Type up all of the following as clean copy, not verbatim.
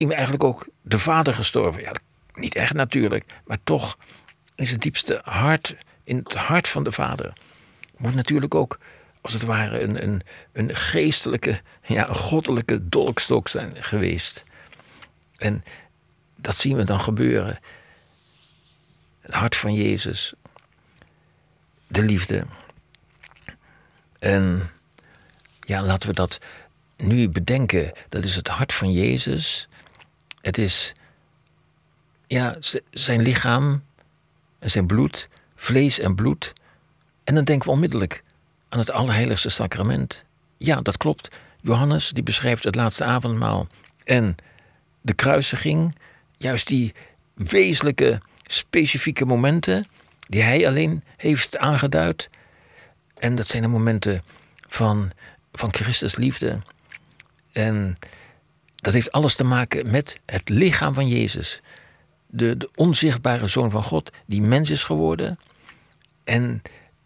eigenlijk ook de Vader gestorven. Ja, niet echt natuurlijk, maar toch in het diepste hart, in het hart van de Vader, moet natuurlijk ook, als het ware, een geestelijke, een goddelijke dolkstok zijn geweest. En dat zien we dan gebeuren. Het hart van Jezus, de liefde. En laten we dat nu bedenken. Dat is het hart van Jezus. Het is zijn lichaam en zijn bloed, vlees en bloed. En dan denken we onmiddellijk aan het Allerheiligste Sacrament. Ja, dat klopt. Johannes die beschrijft het laatste avondmaal en de kruisiging. Juist die wezenlijke, specifieke momenten die hij alleen heeft aangeduid. En dat zijn de momenten van Christus liefde. En dat heeft alles te maken met het lichaam van Jezus. De onzichtbare Zoon van God, die mens is geworden en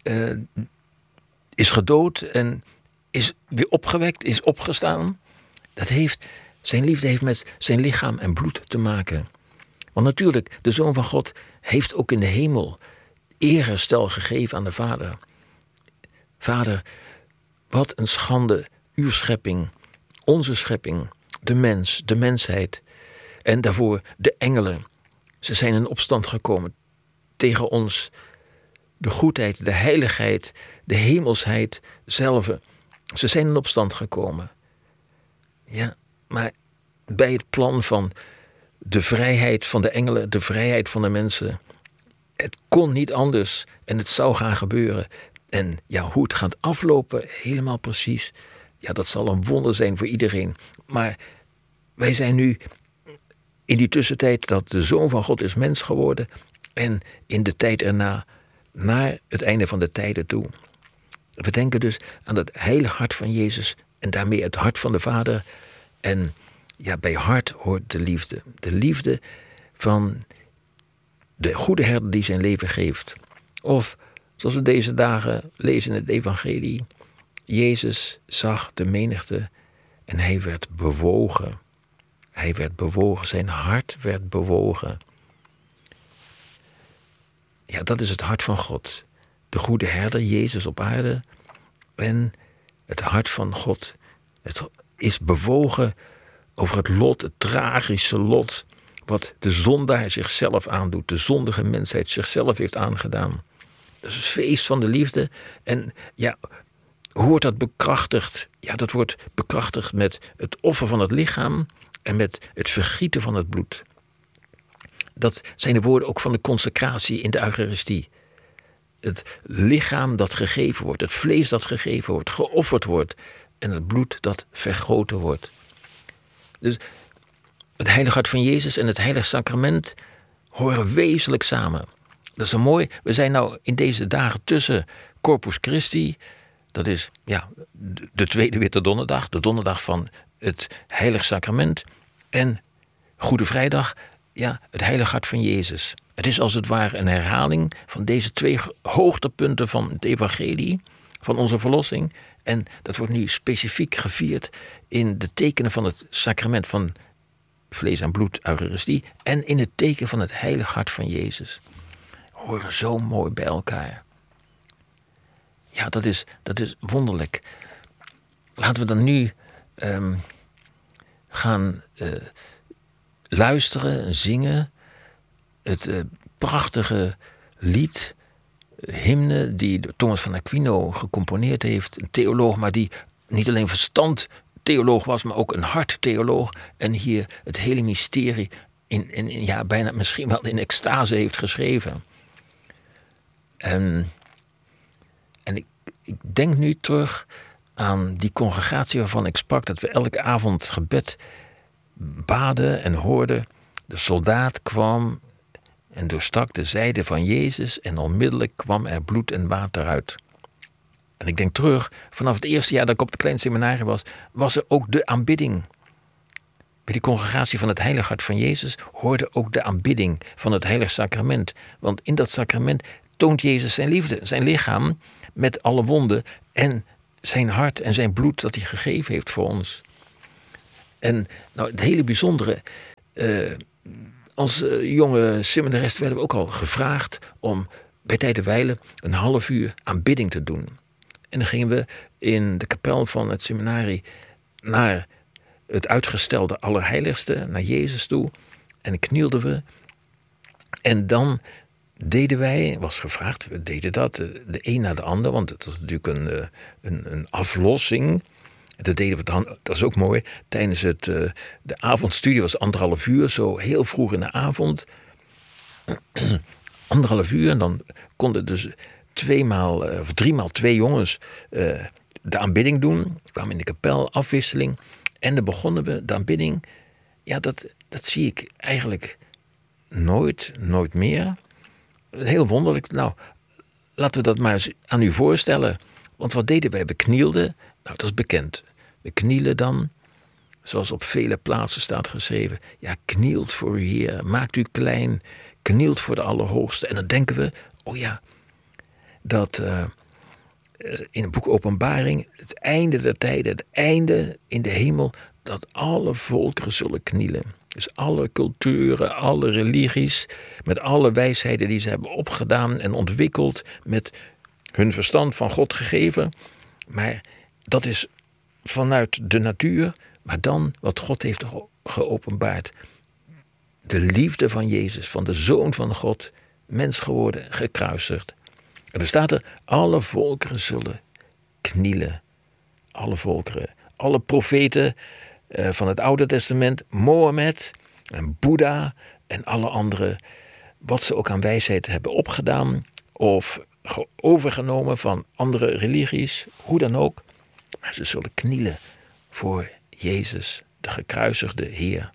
is gedood en is weer opgewekt, is opgestaan. Zijn liefde heeft met zijn lichaam en bloed te maken. Want natuurlijk, de Zoon van God heeft ook in de hemel erestel gegeven aan de Vader. Vader, wat een schande, uw schepping, onze schepping, de mens, de mensheid. En daarvoor de engelen. Ze zijn in opstand gekomen tegen ons. De goedheid, de heiligheid, de hemelsheid zelf. Ze zijn in opstand gekomen. Ja, maar bij het plan van de vrijheid van de engelen, de vrijheid van de mensen. Het kon niet anders en het zou gaan gebeuren. En hoe het gaat aflopen, helemaal precies. Ja, dat zal een wonder zijn voor iedereen. Maar wij zijn nu in die tussentijd dat de Zoon van God is mens geworden. En in de tijd erna, naar het einde van de tijden toe. We denken dus aan het heilige hart van Jezus en daarmee het hart van de Vader. En bij hart hoort de liefde. De liefde van de goede herder die zijn leven geeft. Of, zoals we deze dagen lezen in het evangelie, Jezus zag de menigte en hij werd bewogen. Hij werd bewogen, zijn hart werd bewogen. Ja, dat is het hart van God. De goede herder, Jezus op aarde. En het hart van God. Het is bewogen over het lot, het tragische lot, wat de zondaar zichzelf aandoet. De zondige mensheid zichzelf heeft aangedaan. Dat is het feest van de liefde. En hoe wordt dat bekrachtigd? Ja, dat wordt bekrachtigd met het offer van het lichaam en met het vergieten van het bloed. Dat zijn de woorden ook van de consecratie in de Eucharistie. Het lichaam dat gegeven wordt, het vlees dat gegeven wordt, geofferd wordt en het bloed dat vergoten wordt. Dus het heilige hart van Jezus en het heilige sacrament horen wezenlijk samen. Dat is zo mooi. We zijn nou in deze dagen tussen Corpus Christi, dat is de tweede Witte Donderdag, de donderdag van het heilige sacrament, en Goede Vrijdag, het heilige hart van Jezus. Het is als het ware een herhaling van deze twee hoogtepunten van het evangelie, van onze verlossing. En dat wordt nu specifiek gevierd in de tekenen van het sacrament van vlees en bloed, Eucharistie, en in het teken van het heilige hart van Jezus. Horen zo mooi bij elkaar. Ja, dat is wonderlijk. Laten we dan nu gaan luisteren en zingen. Het prachtige lied, hymne die Thomas van Aquino gecomponeerd heeft. Een theoloog, maar die niet alleen verstandtheoloog was, maar ook een harttheoloog. En hier het hele mysterie bijna misschien wel in extase heeft geschreven. En ik denk nu terug aan die congregatie waarvan ik sprak, dat we elke avond gebed baden en hoorden. De soldaat kwam en doorstak de zijde van Jezus en onmiddellijk kwam er bloed en water uit. En ik denk terug, vanaf het eerste jaar dat ik op het klein seminarie was er ook de aanbidding. Bij die congregatie van het heilige hart van Jezus hoorde ook de aanbidding van het heilige sacrament. Want in dat sacrament toont Jezus zijn liefde, zijn lichaam met alle wonden en zijn hart en zijn bloed dat hij gegeven heeft voor ons. En nou, het hele bijzondere, als jonge seminarist werden we ook al gevraagd om bij tijd en wijle een half uur aanbidding te doen. En dan gingen we in de kapel van het seminarie naar het uitgestelde Allerheiligste, naar Jezus toe. En dan knielden we. En dan deden wij, was gevraagd, we deden dat, de een na de ander. Want het was natuurlijk een aflossing. Dat deden we dan, dat is ook mooi, tijdens de avondstudie was 1,5 uur, zo heel vroeg in de avond. 1,5 uur en dan konden dus 3 2 jongens de aanbidding doen. We kwamen in de kapel, afwisseling. En dan begonnen we de aanbidding. Ja, dat zie ik eigenlijk nooit meer. Heel wonderlijk. Nou, laten we dat maar eens aan u voorstellen. Want wat deden wij? We knielden. Nou, dat is bekend. We knielen dan, zoals op vele plaatsen staat geschreven. Ja, knielt voor uw Heer. Maakt u klein. Knielt voor de Allerhoogste. En dan denken we, oh ja, dat in het boek Openbaring, het einde der tijden, het einde in de hemel, dat alle volkeren zullen knielen. Dus alle culturen, alle religies, met alle wijsheden die ze hebben opgedaan en ontwikkeld, met hun verstand van God gegeven. Maar dat is vanuit de natuur, maar dan wat God heeft geopenbaard. De liefde van Jezus, van de Zoon van God, mens geworden, gekruisigd. En er staat er, alle volkeren zullen knielen. Alle volkeren. Alle profeten van het Oude Testament, Mohammed en Boeddha en alle anderen, wat ze ook aan wijsheid hebben opgedaan of overgenomen van andere religies, hoe dan ook. Maar ze zullen knielen voor Jezus, de gekruisigde Heer.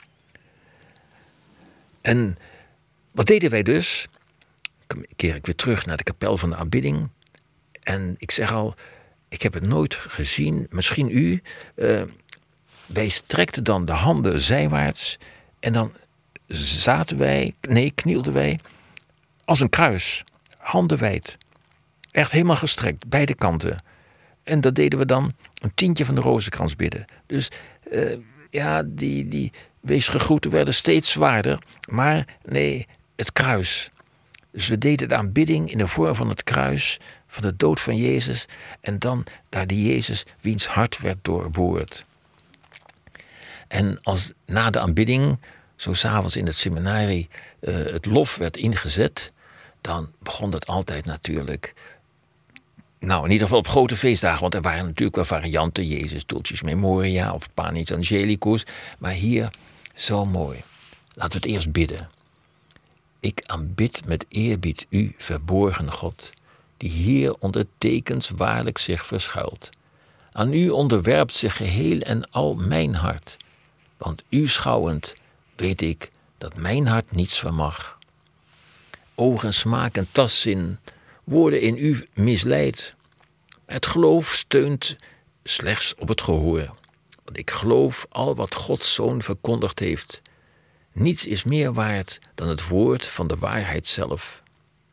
En wat deden wij dus? Keer ik weer terug naar de kapel van de aanbidding. En ik zeg al, ik heb het nooit gezien, misschien u. Wij strekten dan de handen zijwaarts. En dan knielden wij als een kruis. Handen wijd. Echt helemaal gestrekt, beide kanten. En dat deden we dan een 10 van de rozenkrans bidden. Dus die weesgegroeten werden steeds zwaarder. Maar nee, het kruis. Dus we deden de aanbidding in de vorm van het kruis, van de dood van Jezus. En dan daar die Jezus, wiens hart werd doorboord. En als na de aanbidding, zo 's avonds in het seminarie, het lof werd ingezet, dan begon dat altijd natuurlijk. Nou, in ieder geval op grote feestdagen, want er waren natuurlijk wel varianten. Jezus, Dulcis Memoria of Panis Angelicus. Maar hier, zo mooi. Laten we het eerst bidden. Ik aanbid met eerbied u, verborgen God, die hier onder tekens waarlijk zich verschuilt. Aan u onderwerpt zich geheel en al mijn hart, want u schouwend weet ik dat mijn hart niets vermag. Ogen, smaak en tastzin worden in u misleid. Het geloof steunt slechts op het gehoor, want ik geloof al wat Gods Zoon verkondigd heeft. Niets is meer waard dan het woord van de waarheid zelf.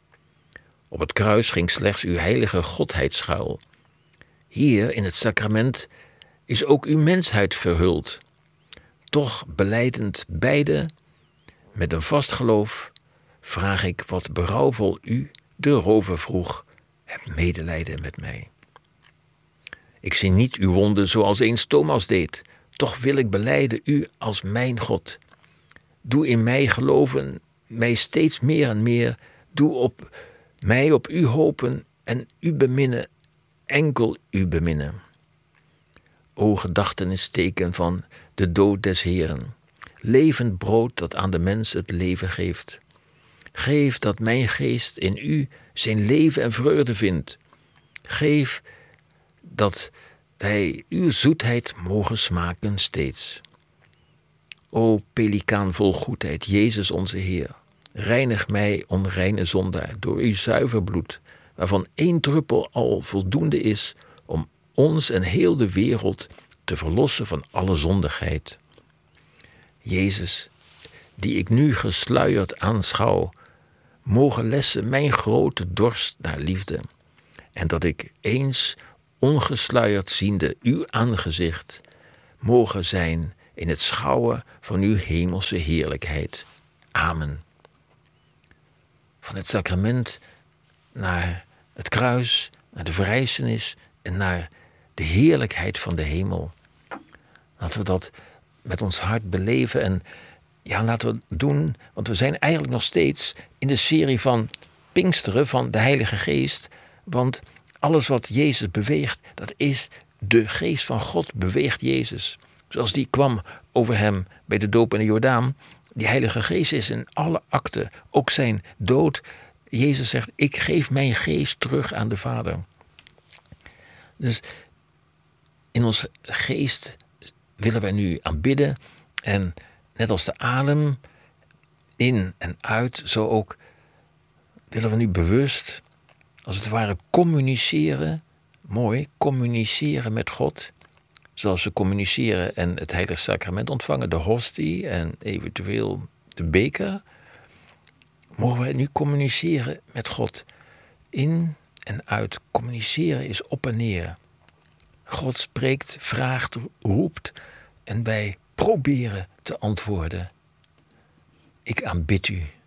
Op het kruis ging slechts uw heilige godheid schuil. Hier in het sacrament is ook uw mensheid verhuld. Toch belijdend beide, met een vast geloof, vraag ik wat berouwvol u, de rover, vroeg, heb medelijden met mij. Ik zie niet uw wonden zoals eens Thomas deed, toch wil ik belijden u als mijn God. Doe in mij geloven, mij steeds meer en meer. Doe op mij op u hopen en u beminnen, enkel u beminnen. O gedachtenisteken van de dood des Heeren, levend brood dat aan de mens het leven geeft. Geef dat mijn geest in u zijn leven en vreugde vindt. Geef dat wij uw zoetheid mogen smaken steeds. O pelikaan vol goedheid, Jezus onze Heer, reinig mij onreine zondaar door uw zuiver bloed, waarvan 1 druppel al voldoende is om ons en heel de wereld te verlossen van alle zondigheid. Jezus, die ik nu gesluierd aanschouw, mogen lessen mijn grote dorst naar liefde, en dat ik eens ongesluierd ziende uw aangezicht, mogen zijn in het schouwen van uw hemelse heerlijkheid. Amen. Van het sacrament naar het kruis, naar de verrijzenis en naar de heerlijkheid van de hemel. Laten we dat met ons hart beleven en ja, laten we het doen, want we zijn eigenlijk nog steeds in de serie van Pinksteren, van de Heilige Geest. Want alles wat Jezus beweegt, dat is de Geest van God beweegt Jezus. Zoals die kwam over hem bij de doop in de Jordaan. Die Heilige Geest is in alle akten, ook zijn dood. Jezus zegt, ik geef mijn geest terug aan de Vader. Dus in onze geest willen wij nu aanbidden. En net als de adem, in en uit, zo ook willen we nu bewust, als het ware, communiceren. Mooi, communiceren met God. Zoals we communiceren en het Heilige Sacrament ontvangen, de hostie en eventueel de beker. Mogen wij nu communiceren met God. In en uit. Communiceren is op en neer. God spreekt, vraagt, roept en wij proberen te antwoorden. Ik aanbid u.